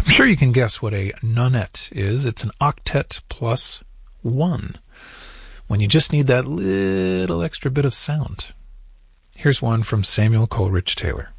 I'm sure you can guess what a nonette is. It's an octet plus 1, when you just need that little extra bit of sound. Here's one from Samuel Coleridge Taylor.